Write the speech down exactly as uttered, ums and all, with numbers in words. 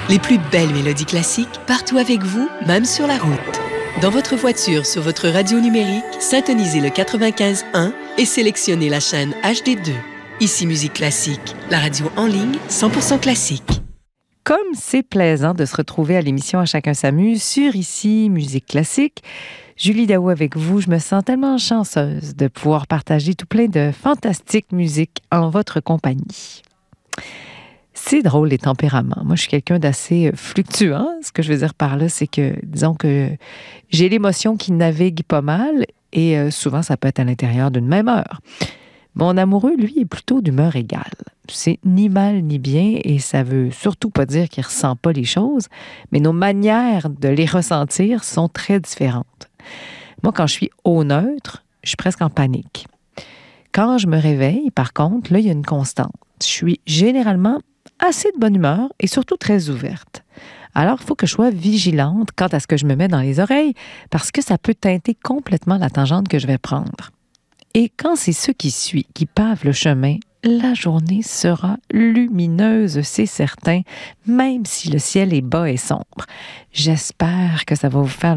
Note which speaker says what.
Speaker 1: Les plus belles mélodies classiques, partout avec vous, même sur la route. Dans votre voiture, sur votre radio numérique, syntonisez le quatre-vingt-quinze un et sélectionnez la chaîne H D deux. Ici Musique Classique, la radio en ligne cent pour cent classique.
Speaker 2: Comme c'est plaisant de se retrouver à l'émission À chacun s'amuse sur Ici Musique Classique. Julie Daou avec vous, je me sens tellement chanceuse de pouvoir partager tout plein de fantastique musique en votre compagnie. C'est drôle, les tempéraments. Moi, je suis quelqu'un d'assez fluctuant. Ce que je veux dire par là, c'est que, disons que j'ai l'émotion qui navigue pas mal et euh, souvent, ça peut être à l'intérieur d'une même heure. Mon amoureux, lui, est plutôt d'humeur égale. C'est ni mal ni bien et ça veut surtout pas dire qu'il ressent pas les choses, mais nos manières de les ressentir sont très différentes. Moi, quand je suis au neutre, je suis presque en panique. Quand je me réveille, par contre, là, il y a une constante. Je suis généralement assez de bonne humeur et surtout très ouverte. Alors, il faut que je sois vigilante quant à ce que je me mets dans les oreilles parce que ça peut teinter complètement la tangente que je vais prendre. Et quand c'est ce qui suit qui pave le chemin, la journée sera lumineuse, c'est certain, même si le ciel est bas et sombre. J'espère que ça va vous faire